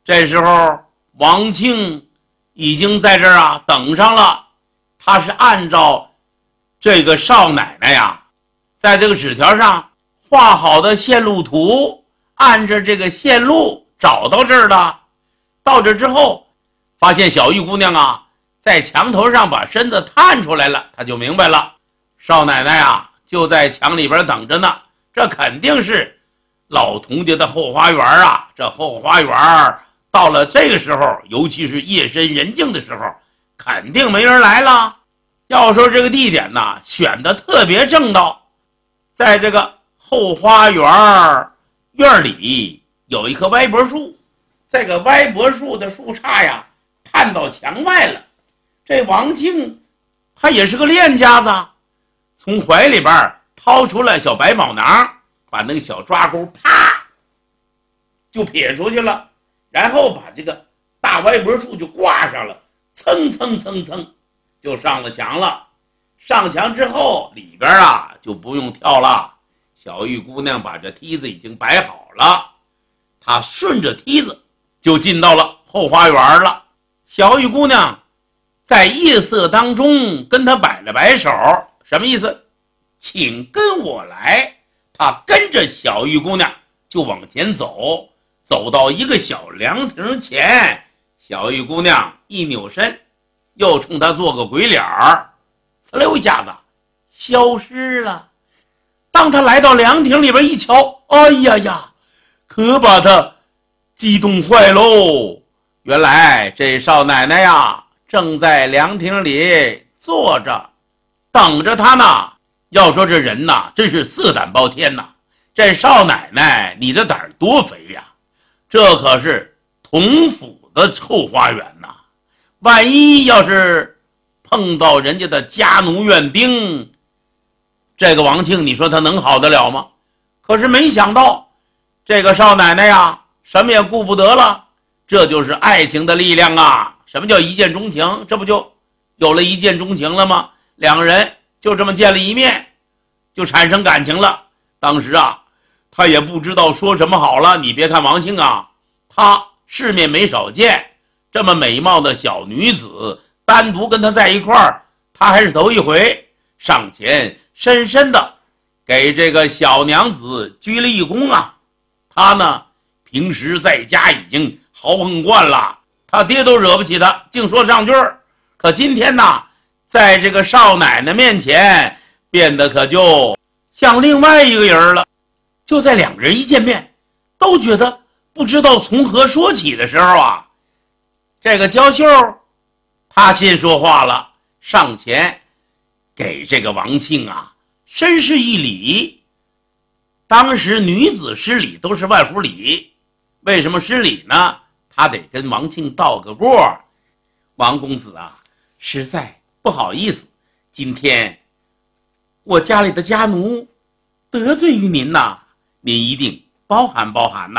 这时候王庆已经在这儿等上了，他是按照这个少奶奶在这个纸条上画好的线路图，按着这个线路找到这儿的。到这之后发现小玉姑娘在墙头上把身子探出来了，他就明白了，少奶奶就在墙里边等着呢，这肯定是老童家的后花园这后花园到了这个时候，尤其是夜深人静的时候，肯定没人来了。要说这个地点选得特别正道，在这个后花园院里有一棵歪脖树，这个歪脖树的树杈探到墙外了。这王庆他也是个练家子，从怀里边掏出来小白宝囊，把那个小抓钩啪就撇出去了，然后把这个大歪脖树就挂上了，蹭蹭蹭蹭就上了墙了。上墙之后里边就不用跳了，小玉姑娘把这梯子已经摆好了，她顺着梯子就进到了后花园了。小玉姑娘在夜色当中跟她摆了摆手，什么意思？请跟我来。她跟着小玉姑娘就往前走，走到一个小凉亭前，小玉姑娘一扭身，又冲她做个鬼脸儿，呲溜一下子消失了。当她来到凉亭里边一瞧，哎呀呀，可把她激动坏喽。原来这少奶奶正在凉亭里坐着等着她呢。要说这人真是色胆包天这少奶奶你这胆多肥这可是同府的后花园万一要是碰到人家的家奴院丁，这个王庆你说他能好得了吗？可是没想到这个少奶奶什么也顾不得了，这就是爱情的力量什么叫一见钟情？这不就有了一见钟情了吗？两个人就这么见了一面，就产生感情了。当时他也不知道说什么好了。你别看王庆他世面没少见，这么美貌的小女子单独跟他在一块儿，他还是头一回。上前深深的给这个小娘子鞠了一躬他呢平时在家已经豪横惯了，他爹都惹不起他，净说上句儿。可今天在这个少奶奶面前变得可就像另外一个人了。就在两人一见面都觉得不知道从何说起的时候这个娇秀他先说话了，上前给这个王庆深施一礼。当时女子施礼都是万福礼，为什么施礼呢？他得跟王庆道个过。王公子实在不好意思，今天我家里的家奴得罪于您您一定包涵包涵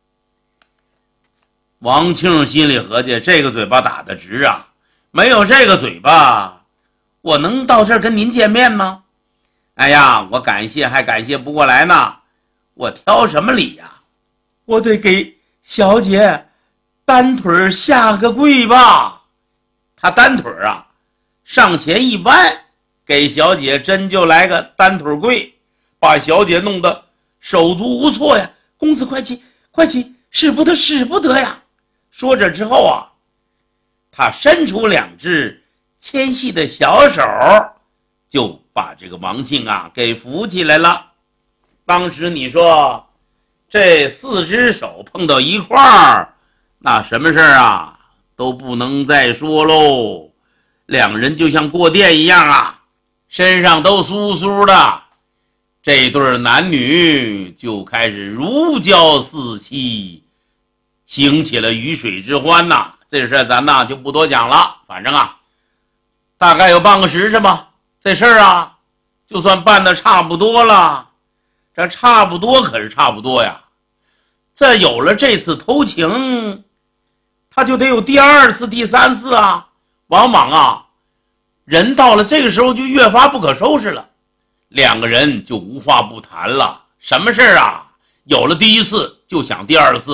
王庆心里合计，这个嘴巴打得直没有这个嘴巴我能到这儿跟您见面吗？哎呀，我感谢还感谢不过来呢，我挑什么礼我得给小姐单腿下个跪吧。他单腿上前一弯，给小姐真就来个单腿跪，把小姐弄得手足无措呀。公子快起快起，使不得使不得呀。说着之后他伸出两只纤细的小手，就把这个王庆给扶起来了。当时你说这四只手碰到一块儿，那什么事儿都不能再说喽。两人就像过电一样身上都酥酥的。这对男女就开始如胶似漆，兴起了鱼水之欢这事咱就不多讲了，反正大概有半个时辰吧。这事儿就算办得差不多了。这差不多可是差不多呀，这有了这次偷情，他就得有第二次第三次往往人到了这个时候就越发不可收拾了，两个人就无话不谈了。什么事儿有了第一次就想第二次，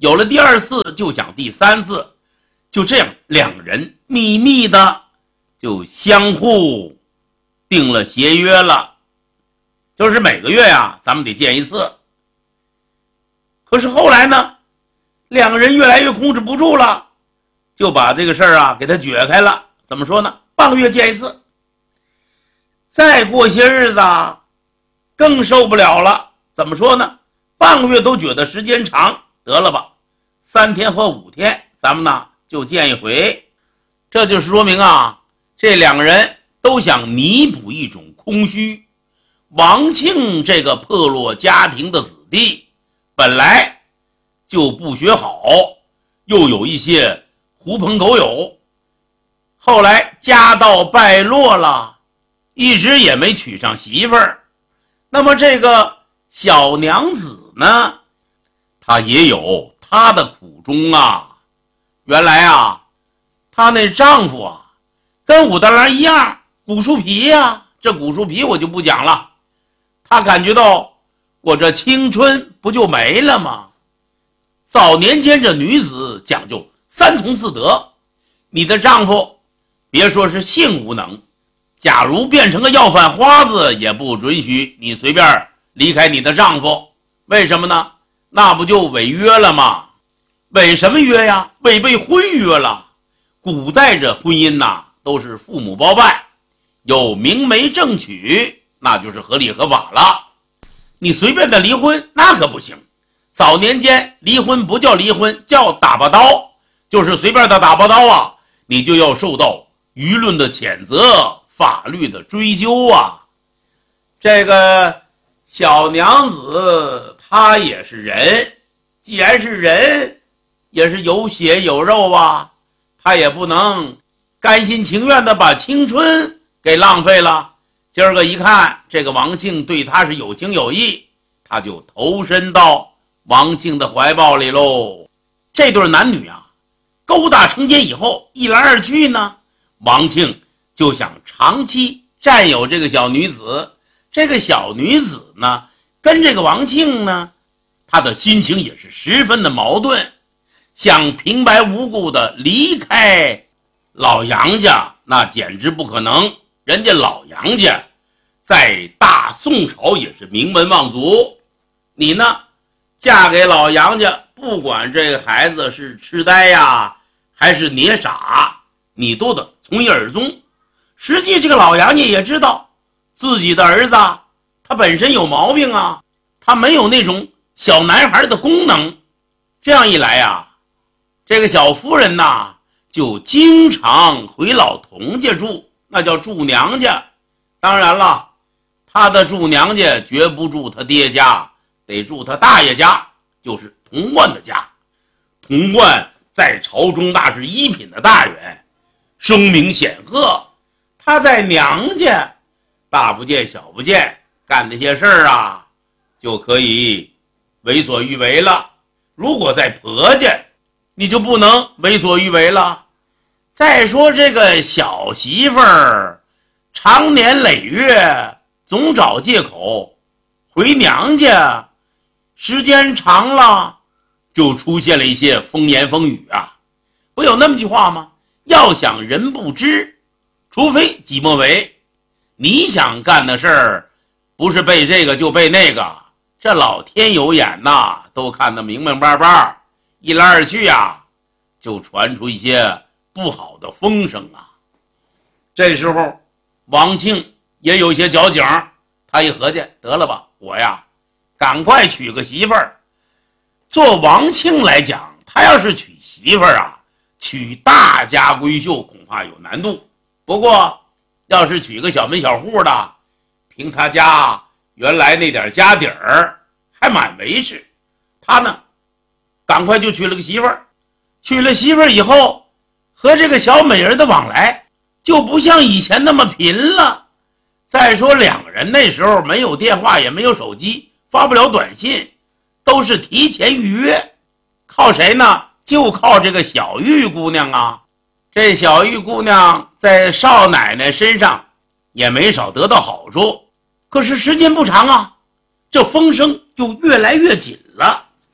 有了第2次就想第3次，就这样两人秘密的就相互定了协约了，就是每个月呀，咱们得见1次。可是后来呢，两个人越来越控制不住了，就把这个事儿啊给他撅开了。怎么说呢？半个月见1次。再过些日子更受不了了，怎么说呢？半个月都觉得时间长，得了吧，3天或5天，咱们呢就见1回。这就是说明这两个人都想弥补一种空虚。王庆这个破落家庭的子弟，本来就不学好，又有一些狐朋狗友，后来家道败落了，一直也没娶上媳妇儿。那么这个小娘子呢，她也有她的苦衷啊。原来她那丈夫跟武大郎一样古树皮这古树皮我就不讲了。她感觉到我这青春不就没了吗？早年间这女子讲究3从4德，你的丈夫别说是性无能，假如变成个要饭花子，也不准许你随便离开你的丈夫。为什么呢？那不就违约了吗？违什么约呀？违背婚约了。古代这婚姻都是父母包办，有明媒正娶，那就是合理合法了。你随便的离婚那可不行。早年间离婚不叫离婚，叫打把刀，就是随便的打把刀你就要受到舆论的谴责，法律的追究这个小娘子她也是人，既然是人，也是有血有肉她也不能甘心情愿的把青春给浪费了。今儿个一看这个王庆对她是有情有义，她就投身到王庆的怀抱里喽。这对男女勾搭成奸以后，一来二去呢，王庆就想长期占有这个小女子。这个小女子呢，跟这个王庆呢，她的心情也是十分的矛盾，想平白无故的离开老杨家，那简直不可能。人家老杨家在大宋朝也是名门望族，你呢嫁给老杨家，不管这个孩子是痴呆还是捏傻，你都得从一而终。实际这个老杨家也知道自己的儿子他本身有毛病他没有那种小男孩的功能。这样一来这个小夫人就经常回老童家住，那叫住娘家。当然了，他的住娘家绝不住他爹家，得住他大爷家，就是童贯的家。童贯在朝中那是一品的大员，声名显赫。他在娘家大不见小不见，干那些事儿就可以为所欲为了。如果在婆家，你就不能为所欲为了。再说这个小媳妇儿长年累月总找借口回娘家，时间长了就出现了一些风言风语不有那么句话吗？要想人不知，除非己莫为。你想干的事儿不是背这个就背那个，这老天有眼都看得明明白白。一来二去就传出一些不好的风声这时候王庆也有些矫情，他一合计，得了吧，我赶快娶个媳妇儿。做王庆来讲，他要是娶媳妇儿娶大家闺秀恐怕有难度。不过要是娶个小门小户的，凭他家原来那点家底儿还蛮维持。他呢赶快就娶了个媳妇儿。娶了媳妇儿以后，和这个小美人的往来就不像以前那么频了。再说两个人那时候没有电话，也没有手机，发不了短信，都是提前预约。靠谁呢？就靠这个小玉姑娘这小玉姑娘在少奶奶身上也没少得到好处。可是时间不长这风声就越来越紧了。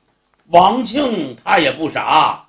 王庆他也不傻，